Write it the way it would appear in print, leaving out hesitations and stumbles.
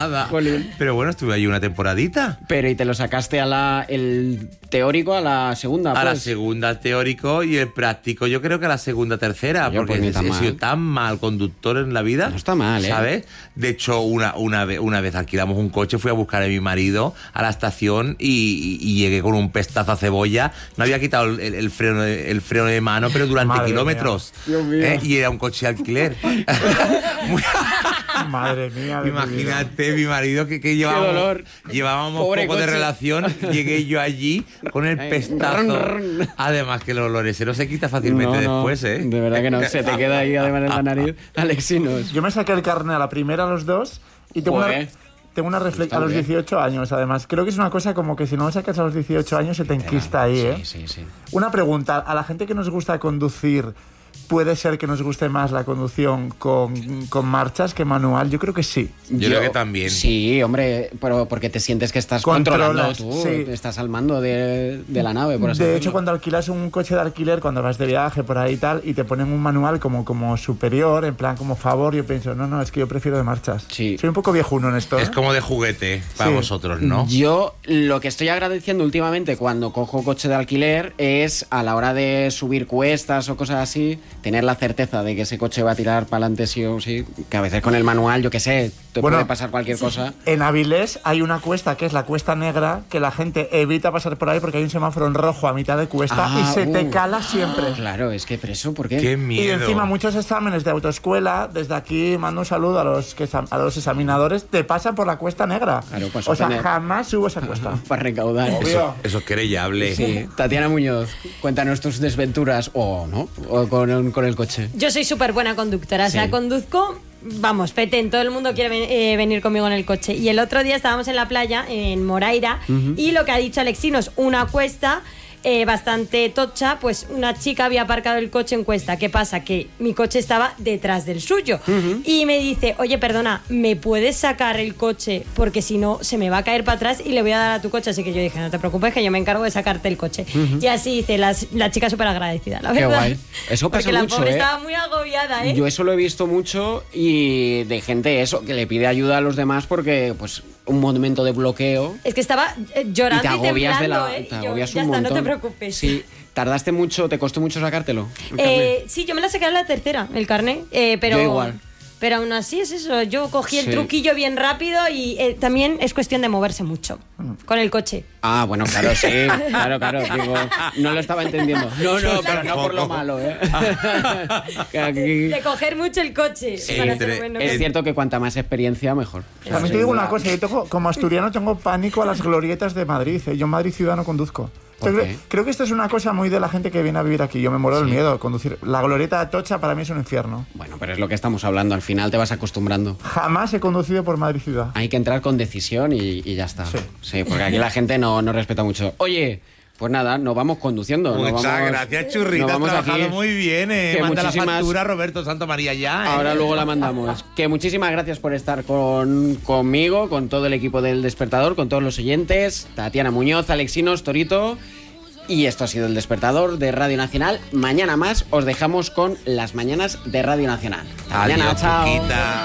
nada. Jolín. Pero bueno, estuve ahí una temporadita. Pero ¿y te lo sacaste el teórico a la segunda? A la pues? segunda teórico y el práctico, yo creo que a la segunda tercera, Oye, porque pues ni he tan sido mal. tan mal conductor en la vida. No está mal, ¿eh? ¿Sabes? De hecho, una vez alquilamos un coche, fui a buscar a mi marido a la estación y llegué con un pestazo a cebolla. No había quitado el freno de mano, pero durante Madre kilómetros. Dios mío. Y era un coche de alquiler. Madre mía. de mi vida. Imagínate, mi marido que dolor. llevábamos Pobre poco de coche. relación, llegué yo allí con el pestazo. run. Además que el olor ese no se quita fácilmente después, ¿eh? De verdad que no, se te queda ahí además en la nariz. Alexinos. Yo me saqué el carnet a la primera, a los 2, y tengo Joder. una reflexión a los bien. 18 años, además. Creo que es una cosa como que si no lo sacas a los 18 años se te enquista ahí, ¿eh? Sí. Una pregunta, a la gente que nos gusta conducir, ¿puede ser que nos guste más la conducción con marchas que manual? Yo creo que sí. Yo creo que también. Sí, hombre, pero porque te sientes que estás Controlas, controlando tú, sí. estás al mando de la nave, por así De decirlo. hecho, cuando alquilas un coche de alquiler, cuando vas de viaje por ahí y tal, y te ponen un manual como superior, en plan como favor, yo pienso, no, es que yo prefiero de marchas. Sí. Soy un poco viejuno en esto, ¿eh? Es como de juguete para Sí. vosotros, ¿no? Yo lo que estoy agradeciendo últimamente cuando cojo coche de alquiler es a la hora de subir cuestas o cosas así, tener la certeza de que ese coche va a tirar para adelante sí o sí, que a veces con el manual, yo qué sé, te Bueno, puede pasar cualquier cosa. En Avilés hay una cuesta que es la Cuesta Negra, que la gente evita pasar por ahí porque hay un semáforo en rojo a mitad de cuesta y se te cala siempre. Claro, es que preso, ¿por qué? Qué Y miedo. encima muchos exámenes de autoescuela, desde aquí mando un saludo a los examinadores, te pasan por la Cuesta Negra. Claro, pues o sea, suspender. jamás subo esa cuesta. Para recaudar. Obvio. Eso es querellable. Sí. Tatiana Muñoz, cuéntanos tus desventuras o no, o con el coche. Yo soy súper buena conductora, o sea, Sí. conduzco, vamos, petén, todo el mundo quiere venir conmigo en el coche. Y el otro día estábamos en la playa, en Moraira, y lo que ha dicho Alexinos, una cuesta bastante tocha, pues una chica había aparcado el coche en cuesta. ¿Qué pasa? Que mi coche estaba detrás del suyo. Y me dice, oye, perdona, ¿me puedes sacar el coche? Porque si no, se me va a caer para atrás y le voy a dar a tu coche. Así que yo dije, no te preocupes, que yo me encargo de sacarte el coche. Y así hice, la chica súper agradecida, la Qué verdad. guay. Eso pasa Porque la mucho, pobre ¿eh? estaba muy agobiada, ¿eh? Yo eso lo he visto mucho y de gente eso, que le pide ayuda a los demás porque, pues, un momento de bloqueo Es que estaba llorando y te y agobias temblando, te y yo, agobias ya un está, montón. no te preocupes. Sí, tardaste mucho, te costó mucho sacártelo. el carnet? Sí, yo me la saqué a la tercera, el carnet, pero... Yo igual. Pero aún así es eso, yo cogí el Sí. truquillo bien rápido y también es cuestión de moverse mucho con el coche. Ah, bueno, claro, sí. Claro, digo, no lo estaba entendiendo. No, pero no por lo tampoco. malo, ¿eh? Que aquí- De coger mucho el coche para entre- ser bueno. Es cierto que cuanta más experiencia, mejor. También te digo una cosa, como asturiano tengo pánico a las glorietas de Madrid, ¿eh? Yo en Madrid ciudad no conduzco. ¿Por Entonces, qué? creo que esto es una cosa muy de la gente que viene a vivir aquí. Yo me muero del miedo a conducir. La glorieta de Atocha para mí es un infierno. Bueno, pero es lo que estamos hablando. Al final te vas acostumbrando. Jamás he conducido por Madrid ciudad. Hay que entrar con decisión y ya está. Sí. Sí, porque aquí la gente no respeta mucho. Oye, pues nada, nos vamos conduciendo. nos Muchas vamos- gracias, Churrita. nos Has vamos trabajado aquí. muy bien, ¿eh? Que Manda la muchísimas- factura, Roberto Santamaría, ya, ¿eh? Ahora luego la mandamos. Que muchísimas gracias por estar conmigo, con todo el equipo del Despertador, con todos los oyentes. Tatiana Muñoz, Alexinos, Torito. Y esto ha sido el Despertador de Radio Nacional. Mañana más os dejamos con las mañanas de Radio Nacional. Hasta mañana, Adiós, chao. Cuquita.